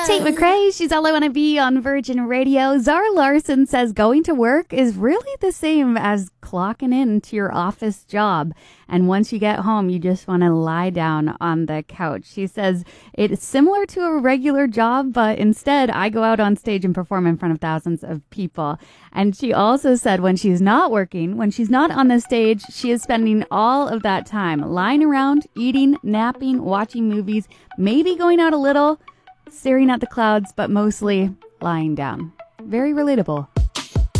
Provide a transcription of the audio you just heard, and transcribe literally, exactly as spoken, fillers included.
Tate McRae, she's all I want to be on Virgin Radio. Zara Larson says going to work is really the same as clocking in to your office job. And once you get home, you just want to lie down on the couch. She says it's similar to a regular job, but instead I go out on stage and perform in front of thousands of people. And she also said when she's not working, when she's not on the stage, she is spending all of that time lying around, eating, napping, watching movies, maybe going out a little, staring at the clouds, but mostly lying down. Very relatable.